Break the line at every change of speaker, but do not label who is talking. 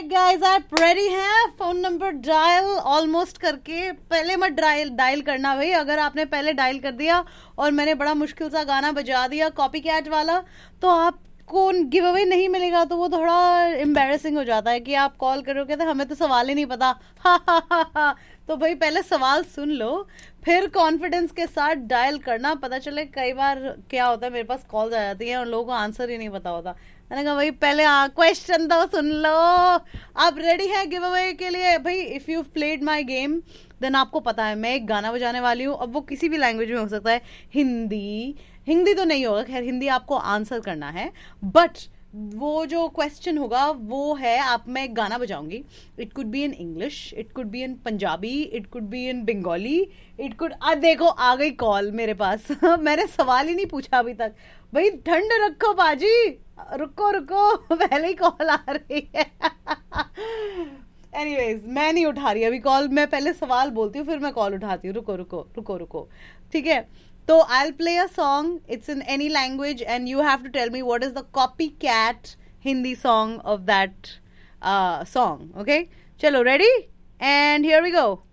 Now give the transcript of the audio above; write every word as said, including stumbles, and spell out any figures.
Right guys, आप ready हैं? Phone number dial almost करके, पहले मत डायल डायल करना भाई। अगर आपने पहले डायल कर दिया और मैंने बड़ा मुश्किल सा गाना बजा दिया कॉपी कैट वाला, तो आपको गिव अवे नहीं मिलेगा। तो वो थोड़ा एम्बैरेसिंग हो जाता है कि आप कॉल करोगे तो हमें तो सवाल ही नहीं पता। हा हा हा हा। तो भाई पहले सवाल सुन लो, फिर कॉन्फिडेंस के साथ डायल करना। पता चले कई बार क्या होता है, मेरे पास कॉल्स आ जाती हैं और लोगों को आंसर ही नहीं पता होता। मैंने कहा भाई पहले क्वेश्चन तो सुन लो। आप रेडी हैं गिव अवे के लिए? भाई if you played my game then आपको पता है मैं एक गाना बजाने वाली हूँ। अब वो किसी भी लैंग्वेज में हो सकता है, हिंदी हिंदी तो नहीं होगा, खैर हिंदी आपको आंसर करना है। बट वो जो क्वेश्चन होगा वो है, आप मैं एक गाना बजाऊंगी। It could be in English, it could be in Punjabi, it could be in Bengali, it could आ देखो आ गई कॉल मेरे पास। मैंने सवाल ही नहीं पूछा अभी तक। भाई ठंड रखो बाजी, रुको रुको, पहले ही कॉल आ रही है। एनीवेज मैं नहीं उठा रही अभी कॉल, मैं पहले सवाल बोलती हूँ फिर मैं कॉल उठाती हूँ। रुको रुको रुको रुको, ठीक है? तो I'll play a song, it's in any language and you have to tell me what is the copycat Hindi song of that uh, song, okay? Chalo, ready? And here we go.